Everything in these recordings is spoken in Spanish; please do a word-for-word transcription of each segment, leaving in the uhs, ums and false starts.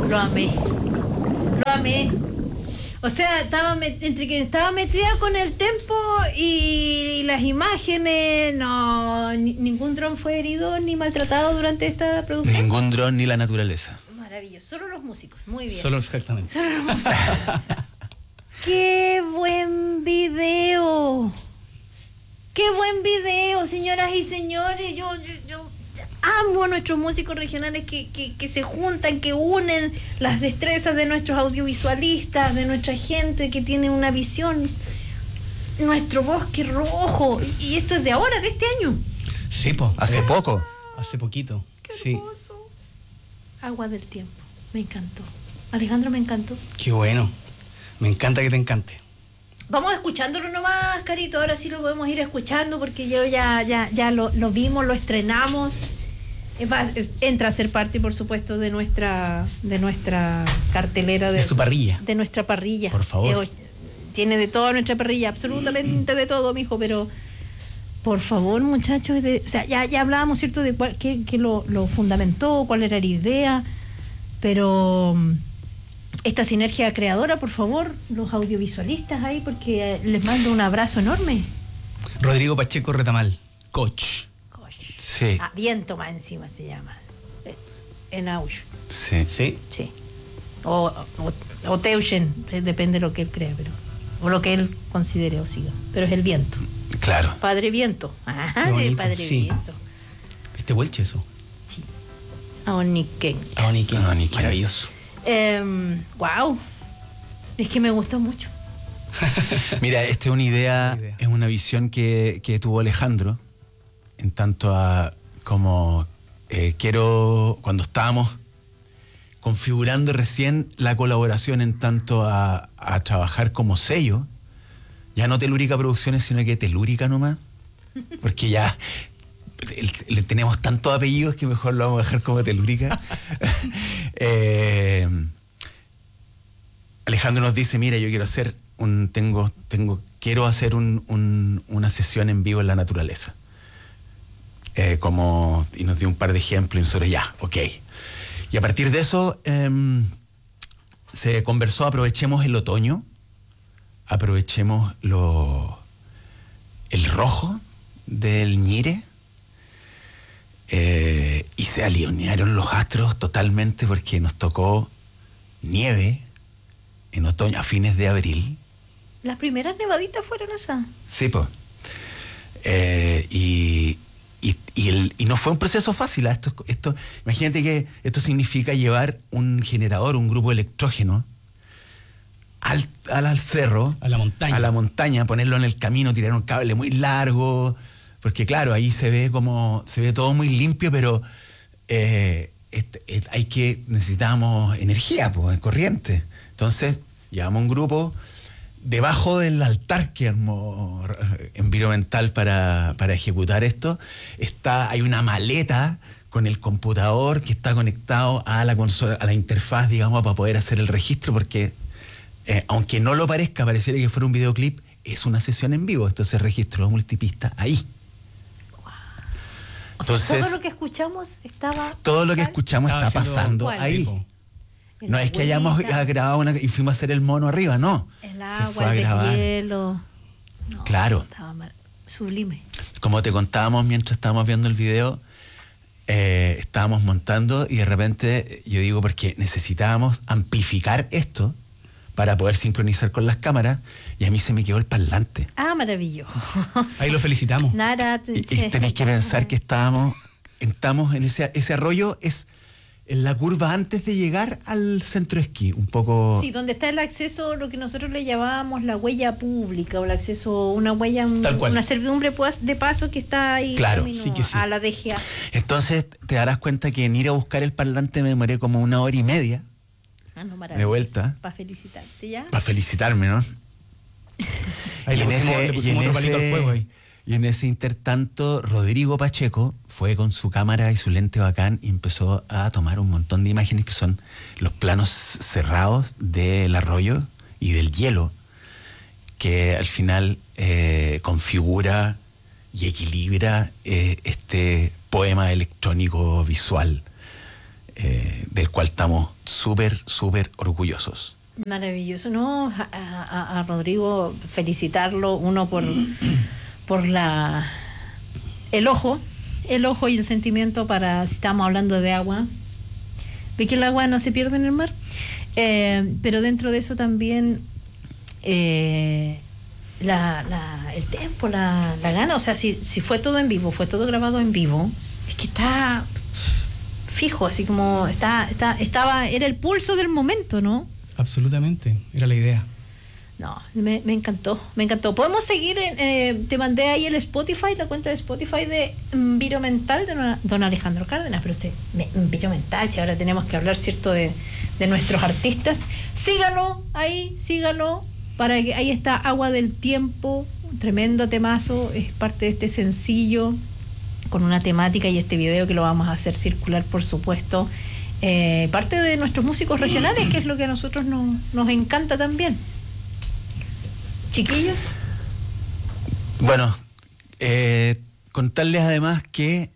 Lo amé. Lo amé. O sea, estaba met- entre que estaba metida con el tempo y las imágenes, no, ni- ningún dron fue herido ni maltratado durante esta producción. Ningún dron ni la naturaleza. Maravilloso, solo los músicos, muy bien. Solo exactamente. Solo los músicos. ¡Qué buen video! ¡Qué buen video, señoras y señores! Yo, yo, yo amo a nuestros músicos regionales que, que, que se juntan, que unen las destrezas de nuestros audiovisualistas, de nuestra gente que tiene una visión. Nuestro bosque rojo. Y esto es de ahora, de este año. Sí, po. Hace eh, poco. Hace poquito. ¡Qué Sí. hermoso! Agua del tiempo. Me encantó. Alejandro, me encantó. Qué bueno. Me encanta que te encante. Vamos escuchándolo nomás, Carito. Ahora sí lo podemos ir escuchando porque yo ya, ya, ya lo, lo vimos, lo estrenamos. Es va- entra a ser parte, por supuesto, de nuestra, de nuestra cartelera de, De su parrilla. de nuestra parrilla. Por favor. Eh, tiene de todo nuestra parrilla, absolutamente de todo, mijo, pero por favor, muchachos, de- o sea, ya, ya hablábamos, ¿cierto?, de cuál, qué, qué lo, lo fundamentó, cuál era la idea, pero mm, esta sinergia creadora, por favor, los audiovisualistas ahí, porque eh, les mando un abrazo enorme. Rodrigo Pacheco Retamal, coach. Gosh. Sí, Ah, viento más encima se llama. Eh, En Ausch, sí. Sí. sí. O, o, o Teuchen, eh, depende de lo que él crea, pero o lo que él considere o siga. Pero es el viento. Claro. Padre Viento. Ajá, Qué bonito, el Padre sí. Viento. ¿Viste Welche eso? Sí. Aoniken. Aonique. Aonique. Maravilloso. Eh, wow. Es que me gustó mucho. Mira, esta es una idea, Una idea. es una visión que, que tuvo Alejandro, en tanto a como eh, quiero, cuando estábamos configurando recién la colaboración en tanto a, a trabajar como sello, ya no Telúrica Producciones, sino que Telúrica nomás, porque ya el- le tenemos tantos apellidos que mejor lo vamos a dejar como Telúrica. eh, Alejandro nos dice, mira, yo quiero hacer un, tengo, tengo, quiero hacer un, un- una sesión en vivo en la naturaleza. Eh, como, y nos dio un par de ejemplos y nosotros ya, ok. Y a partir de eso em, se conversó, aprovechemos el otoño, aprovechemos lo, el rojo del Ñire, eh, y se alinearon los astros totalmente porque nos tocó nieve en otoño, a fines de abril. Las primeras nevaditas fueron esas. Sí, pues. Eh, y, y, y, el- y no fue un proceso fácil. ¿eh? Esto, esto, imagínate que esto significa llevar un generador, un grupo de electrógeno al, al, al cerro, A la montaña. a la montaña, ponerlo en el camino, tirar un cable muy largo, porque claro, ahí se ve como, se ve todo muy limpio, pero eh, este, eh, hay que, necesitamos energía, pues, corriente. Entonces, llevamos un grupo debajo del altar que armó Environmental para, para ejecutar esto. Está, hay una maleta con el computador que está conectado a la consola, a la interfaz, digamos, para poder hacer el registro, porque eh, aunque no lo parezca, pareciera que fuera un videoclip, es una sesión en vivo. Esto se registró multipista ahí. O sea, Entonces, todo lo que escuchamos estaba. todo lo que tal. escuchamos Estaba está haciendo- pasando ¿Cuál? ahí. Sí, po. El No es que hayamos agüita, grabado una, y fuimos a hacer el mono arriba, no. el Se agua, fue a el grabar. hielo. No, Claro. Estaba mal. Sublime. Como te contábamos mientras estábamos viendo el video, eh, estábamos montando y de repente yo digo, porque necesitábamos amplificar esto para poder sincronizar con las cámaras, y a mí se me quedó el parlante. Ah, maravilloso. Ahí lo felicitamos. Nara, Y, y tenéis que pensar que estábamos, estamos en ese, ese arroyo, es en la curva antes de llegar al centro de esquí, un poco... Sí, donde está el acceso, lo que nosotros le llamábamos la huella pública, o el acceso, una huella, un- Tal cual. una servidumbre pues, de paso que está ahí Claro, camino sí que sí. a la D G A. Entonces te darás cuenta que en ir a buscar el parlante me demoré como una hora y media Ah, no, de vuelta Para felicitarte, ¿ya? para felicitarme, ¿no? Ahí Y le en pusimos, ese- le y pusimos en otro palito al ese- fuego ahí. Y en ese intertanto, Rodrigo Pacheco fue con su cámara y su lente bacán y empezó a tomar un montón de imágenes que son los planos cerrados del arroyo y del hielo, que al final eh, configura y equilibra eh, este poema electrónico visual eh, del cual estamos súper, súper orgullosos. Maravilloso, ¿no? A, a, a Rodrigo felicitarlo, uno por, por la el ojo, el ojo y el sentimiento para, si estamos hablando de agua, ve que el agua no se pierde en el mar, eh, pero dentro de eso también eh, la, la, el tiempo, la, la gana, o sea, si, si fue todo en vivo, fue todo grabado en vivo, es que está fijo, así como está, está, estaba, era el pulso del momento, ¿no? Absolutamente, era la idea. No, me, me encantó, me encantó. Podemos seguir, eh, te mandé ahí el Spotify, la cuenta de Spotify de Viro Mental de don Alejandro Cárdenas, pero usted, Viro Mental, si ahora tenemos que hablar, ¿cierto?, de, de nuestros artistas. Sígalo ahí, sígalo, para que ahí está Agua del Tiempo, un tremendo temazo, es parte de este sencillo, con una temática y este video que lo vamos a hacer circular, por supuesto. Eh, parte de nuestros músicos regionales, que es lo que a nosotros nos, nos encanta también. Chiquillos. Bueno, eh, contarles además que,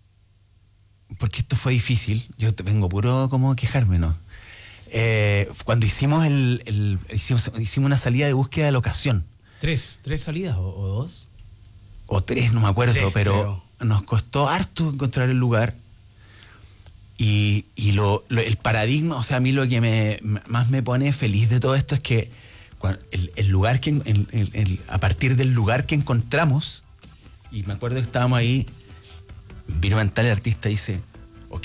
porque esto fue difícil, yo te vengo puro como quejarme, ¿no? Eh, cuando hicimos el, el hicimos, hicimos una salida de búsqueda de locación. ¿Tres? ¿Tres salidas o, o dos? O tres, no me acuerdo, Tres, pero creo. Nos costó harto encontrar el lugar. Y, y lo, lo, el paradigma, o sea, a mí lo que me, más me pone feliz de todo esto es que el, el lugar que, el, el, el, a partir del lugar que encontramos, y me acuerdo que estábamos ahí, Viro Mental, el artista, dice, ok,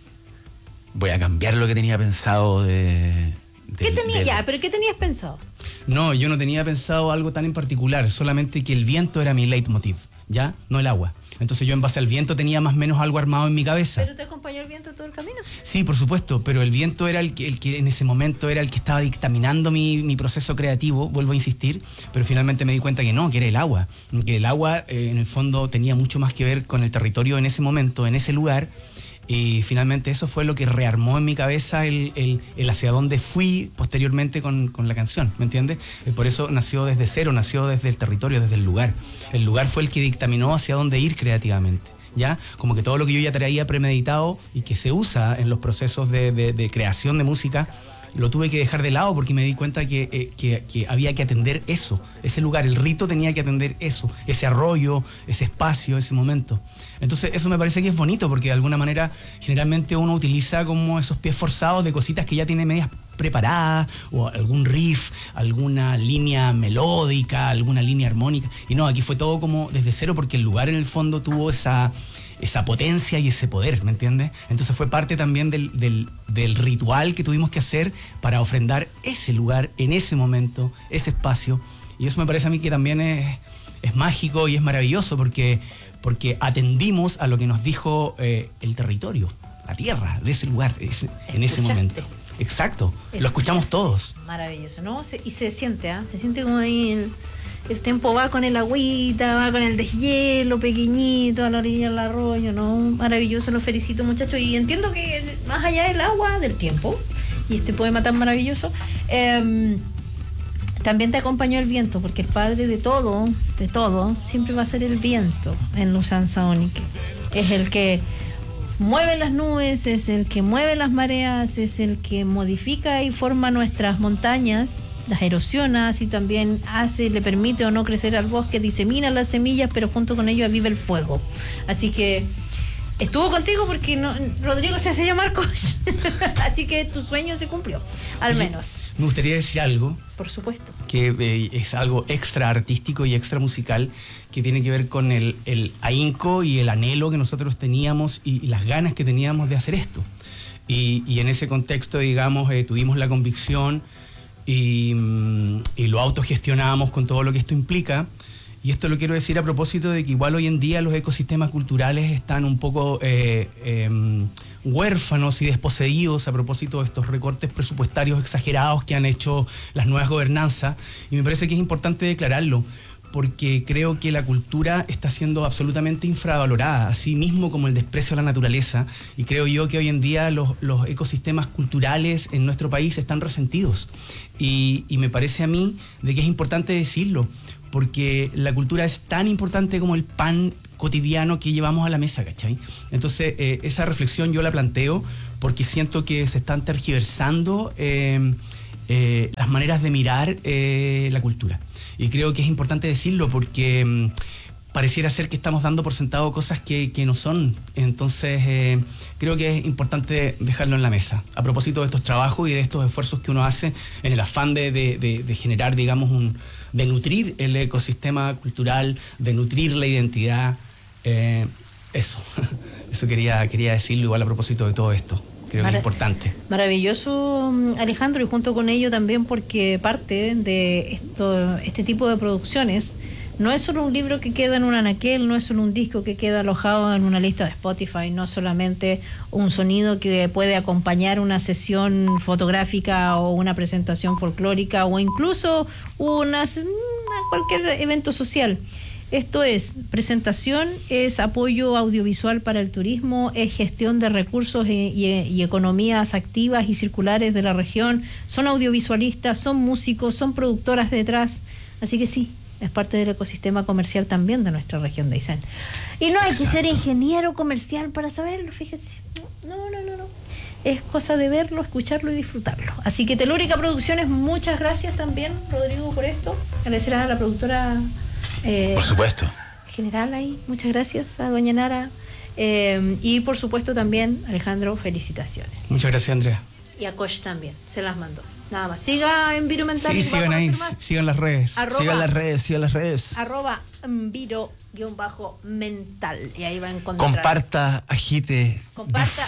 voy a cambiar lo que tenía pensado de... ¿Qué del, tenías del, ya? ¿Pero qué tenías pensado? No, yo no tenía pensado algo tan en particular, solamente que el viento era mi leitmotiv, ¿ya? No el agua. Entonces yo en base al viento tenía más o menos algo armado en mi cabeza. ¿Pero te acompañó el viento todo el camino? Sí, por supuesto, pero el viento era el que, el que en ese momento era el que estaba dictaminando mi, mi proceso creativo, vuelvo a insistir, pero finalmente me di cuenta que no, que era el agua, que el agua eh, en el fondo tenía mucho más que ver con el territorio en ese momento, en ese lugar, y finalmente eso fue lo que rearmó en mi cabeza el, el, el hacia dónde fui posteriormente con, con la canción, ¿me entiendes? Por eso nació desde cero, nació desde el territorio, desde el lugar. El lugar fue el que dictaminó hacia dónde ir creativamente, ¿ya? Como que todo lo que yo ya traía premeditado y que se usa en los procesos de, de, de creación de música, lo tuve que dejar de lado porque me di cuenta que, eh, que, que había que atender eso, ese lugar, el rito tenía que atender eso, ese arroyo, ese espacio, ese momento. Entonces eso me parece que es bonito porque de alguna manera generalmente uno utiliza como esos pies forzados de cositas que ya tiene medias preparadas, o algún riff, alguna línea melódica, alguna línea armónica, y no, aquí fue todo como desde cero porque el lugar en el fondo tuvo esa... esa potencia y ese poder, ¿me entiendes? Entonces fue parte también del, del, del ritual que tuvimos que hacer para ofrendar ese lugar, en ese momento, ese espacio. Y eso me parece a mí que también es, es mágico y es maravilloso porque, porque atendimos a lo que nos dijo eh, el territorio, la tierra de ese lugar, ese, en ese momento. Exacto, lo escuchamos todos. Maravilloso, ¿no? Se, y se siente, ¿ah? ¿eh? Se siente como ahí... El... El tiempo va con el agüita, va con el deshielo pequeñito a la orilla del arroyo, ¿no? Maravilloso, los felicito, muchachos. Y entiendo que más allá del agua, del tiempo, y este poema tan maravilloso, eh, también te acompañó el viento, porque el padre de todo, de todo, siempre va a ser el viento en Luzán Saónique. Es el que mueve las nubes, es el que mueve las mareas, es el que modifica y forma nuestras montañas, las erosiona, así también hace, le permite o no crecer al bosque, disemina las semillas, pero junto con ello aviva el fuego. Así que estuvo contigo porque no, Rodrigo se hace llamar coach. Así que tu sueño se cumplió, al menos. Me gustaría decir algo. Por supuesto. Que eh, es algo extra artístico y extra musical que tiene que ver con el, el ahínco y el anhelo que nosotros teníamos y, y las ganas que teníamos de hacer esto. Y, y en ese contexto, digamos, eh, tuvimos la convicción y, y lo autogestionamos con todo lo que esto implica. Y esto lo quiero decir a propósito de que igual hoy en día los ecosistemas culturales están un poco eh, eh, huérfanos y desposeídos a propósito de estos recortes presupuestarios exagerados que han hecho las nuevas gobernanzas. Y me parece que es importante declararlo, porque creo que la cultura está siendo absolutamente infravalorada, así mismo como el desprecio a la naturaleza, y creo yo que hoy en día los, los ecosistemas culturales en nuestro país están resentidos, y, y me parece a mí de que es importante decirlo, porque la cultura es tan importante como el pan cotidiano que llevamos a la mesa, ¿cachai? Entonces, eh, esa reflexión yo la planteo porque siento que se están tergiversando eh, eh, las maneras de mirar eh, la cultura. Y creo que es importante decirlo porque mm, pareciera ser que estamos dando por sentado cosas que, que no son. Entonces, eh, creo que es importante dejarlo en la mesa. A propósito de estos trabajos y de estos esfuerzos que uno hace en el afán de, de, de, de generar, digamos, un, de nutrir el ecosistema cultural, de nutrir la identidad. Eh, eso, eso quería, quería decirlo igual a propósito de todo esto. Creo Mar- que es importante. Maravilloso, Alejandro, y junto con ello también porque parte de esto, este tipo de producciones no es solo un libro que queda en un anaquel, no es solo un disco que queda alojado en una lista de Spotify, no solamente un sonido que puede acompañar una sesión fotográfica o una presentación folclórica o incluso una, cualquier evento social. Esto es presentación, es apoyo audiovisual para el turismo, es gestión de recursos y, y, y economías activas y circulares de la región, son audiovisualistas, son músicos, son productoras detrás, así que sí, es parte del ecosistema comercial también de nuestra región de Aysén. Y no hay Exacto. que ser ingeniero comercial para saberlo, fíjese. No, no, no, no. Es cosa de verlo, escucharlo y disfrutarlo. Así que Telúrica Producciones, muchas gracias también, Rodrigo, por esto. Agradecer a la productora eh, por supuesto. general ahí, muchas gracias a doña Nara. Eh, y por supuesto también, Alejandro, felicitaciones. Muchas gracias, Andrea. Y a Koch también, se las mandó. Nada más. Siga en Viro Mental. Sí, sigan ahí, sigan las redes. Arroba, sigan las redes, sigan las redes. Arroba Viro guión bajo mental. Y ahí va a encontrar. Comparta, agite, Comparta,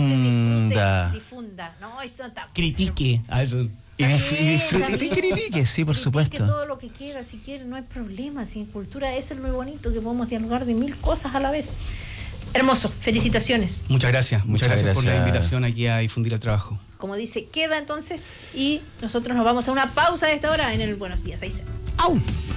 difunda. Agite, difunda. No, eso está. Critique. A eso. Y, dif- y disfrute, y critique, sí, por supuesto. Critique todo lo que quiera, si quiere, no hay problema. Si en cultura es lo bonito, que podemos dialogar de mil cosas a la vez. Hermoso, felicitaciones. Muchas gracias, muchas, muchas gracias, gracias por la invitación aquí a difundir el trabajo. Como dice, queda entonces y nosotros nos vamos a una pausa de esta hora en el Buenos Días Aysén. ¡Au!